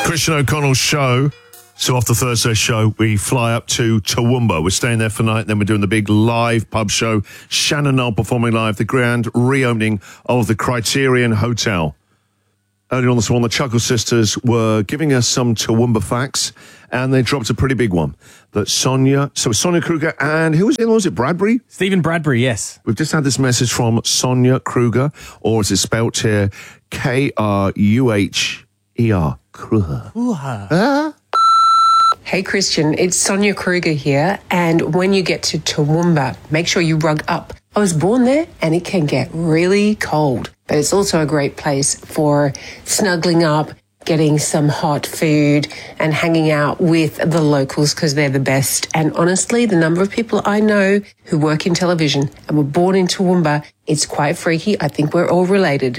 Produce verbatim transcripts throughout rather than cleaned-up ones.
Christian O'Connell's show. So after Thursday's show, we fly up to Toowoomba. We're staying there for the night. Then we're doing the big live pub show. Shannon Knoll performing live. The grand reopening of the Criterion Hotel. Earlier on this one, the Chuckle Sisters were giving us some Toowoomba facts, and they dropped a pretty big one. That Sonia, so Sonia Kruger, and who was it? Was it Bradbury? Stephen Bradbury, yes. We've just had this message from Sonia Kruger, or as it's spelt here, K R U H E R. Kruger. Uh? Hey Christian, it's Sonia Kruger here, and when you get to Toowoomba, make sure you rug up. I was born there, and it can get really cold, but it's also a great place for snuggling up, getting some hot food, and hanging out with the locals because they're the best. And honestly, the number of people I know who work in television and were born in Toowoomba, it's quite freaky. I think we're all related.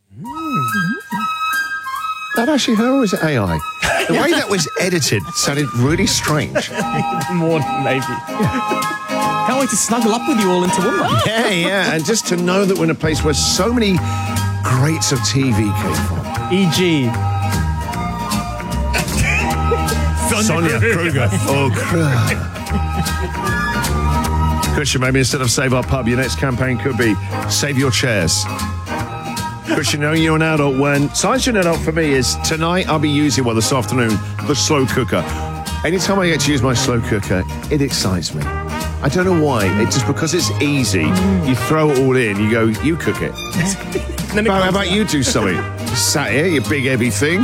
That actually her, or was it A I? The way that was edited sounded really strange. More maybe. Yeah. Can't wait to snuggle up with you all in Toowoomba. Yeah, yeah, and just to know that we're in a place where so many greats of T V came from. E G Sonia Kruger. Oh, Kruger. Christian, maybe instead of Save Our Pub, your next campaign could be Save Your Chairs. Christian, knowing you're an adult, when science you're an adult for me is tonight I'll be using, well, this afternoon, the slow cooker. Anytime I get to use my slow cooker, it excites me. I don't know why. It's just because it's easy. You throw it all in, you go, you cook it. But how about you do something? Sat here, you big heavy thing.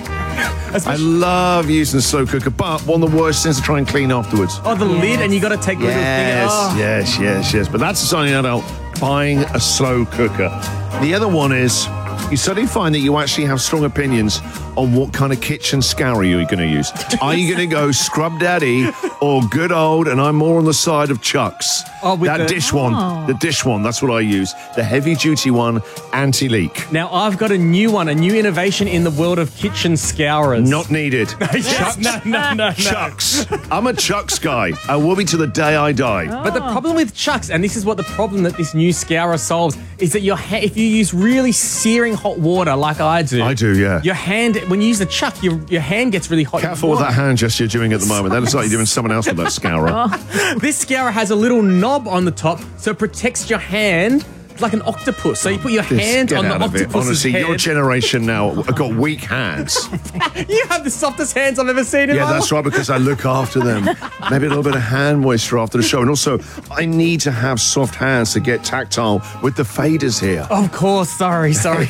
I love using the slow cooker, but one of the worst things to try and clean afterwards. Oh, the yes. lid, and you got to take the yes, little thing. Oh. Yes, yes, yes. But that's a sign of an adult buying a slow cooker. The other one is you suddenly find that you actually have strong opinions on what kind of kitchen scourer you're going to use. Are you going to go Scrub Daddy or good old, and I'm more on the side of Chuck's. Oh, with that the, dish one, oh. the dish one, that's what I use. The heavy duty one, anti-leak. Now, I've got a new one, a new innovation in the world of kitchen scourers. Not needed. Chuck's. No, no, no, no. Chuck's. I'm a Chuck's guy. I will be to the day I die. Oh. But the problem with Chuck's, and this is what the problem that this new scourer solves, is that your ha- if you use really searing hot water like I do. I do, yeah. Your hand, when you use the Chuck, your, your hand gets really hot. Careful with that hand gesture you're doing at the moment. That looks like you're doing someone else with that scourer. Oh. This scourer has a little knob on the top, so it protects your hand like an octopus. So you put your This, hand on the octopus's Honestly, head. your generation now have got weak hands. You have the softest hands I've ever seen in Yeah, my that's life. right, because I look after them. Maybe a little bit of hand moisture after the show. And also, I need to have soft hands to get tactile with the faders here. Of course, sorry, sorry.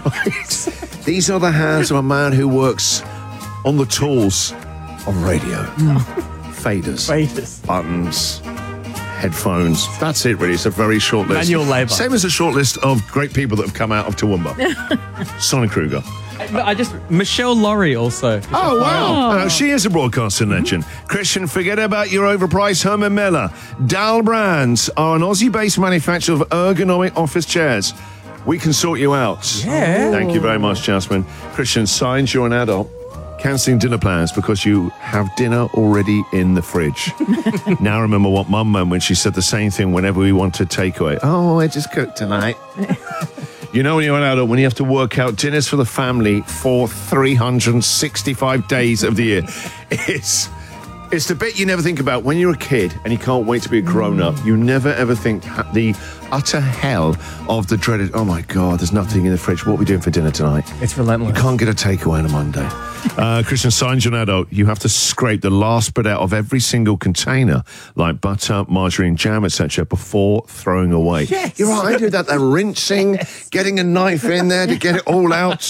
These are the hands of a man who works on the tools of radio. Mm. Faders. Faders. Buttons. Headphones. That's it, really. It's a very short list. Manual labour. Same as a short list of great people that have come out of Toowoomba. Sonia Kruger. I just Michelle Laurie also. Oh, wow. Oh. Uh, she is a broadcasting legend. Christian, forget about your overpriced Herman Miller. Dal Brands are an Aussie-based manufacturer of ergonomic office chairs. We can sort you out. Yeah. Thank you very much, Jasmine. Christian, signs you're an adult. Cancelling dinner plans because you have dinner already in the fridge. Now I remember what Mum meant when she said the same thing whenever we wanted takeaway. Oh, I just cooked tonight. You know when you're an adult, when you have to work out dinners for the family for three hundred sixty-five days of the year. It's, it's the bit you never think about. When you're a kid and you can't wait to be a grown-up, you never ever think the utter hell of the dreaded, oh my God, there's nothing in the fridge. What are we doing for dinner tonight? It's relentless. You can't get a takeaway on a Monday. Uh, Christian, signs you're an adult. You have to scrape the last bit out of every single container, like butter, margarine, jam, et cetera, before throwing away. Yes. You're right, I do that. The rinsing, yes. Getting a knife in there to get it all out.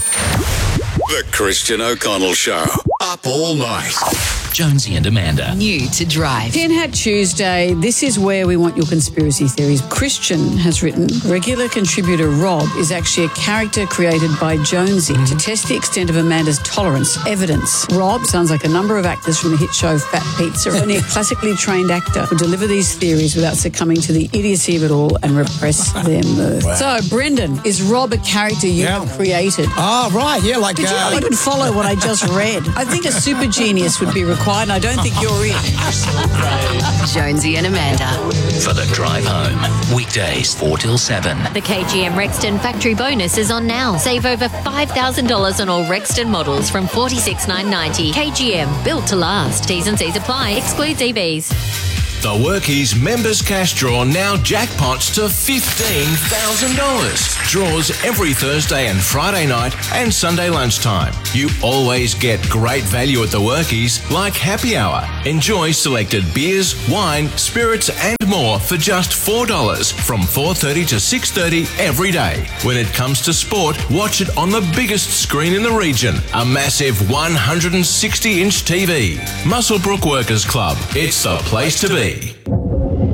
The Christian O'Connell Show. Up all night. Jonesy and Amanda. New to drive. Tin Hat Tuesday, this is where we want your conspiracy theories. Christian has written, regular contributor Rob is actually a character created by Jonesy mm-hmm. to test the extent of Amanda's tolerance. Evidence. Rob sounds like a number of actors from the hit show Fat Pizza. Only a classically trained actor would deliver these theories without succumbing to the idiocy of it all and repress their mirth. Wow. So, Brendan, is Rob a character you yeah. have created? Oh, right, yeah, like... Did uh, you even follow what I just read? I think a super genius would be required quiet, and I don't think you're in. Jonesy and Amanda. For the drive home. Weekdays four till seven. The K G M Rexton factory bonus is on now. Save over five thousand dollars on all Rexton models from forty-six thousand nine hundred ninety dollars. K G M, built to last. T's and C's apply. Excludes E Vs. The Workies Members Cash Draw now jackpots to fifteen thousand dollars. Draws every Thursday and Friday night and Sunday lunchtime. You always get great value at the Workies, like happy hour. Enjoy selected beers, wine, spirits and more for just four dollars from four thirty to six thirty every day. When it comes to sport, watch it on the biggest screen in the region, a massive one hundred sixty inch T V. Muswellbrook Workers Club. It's the place to be.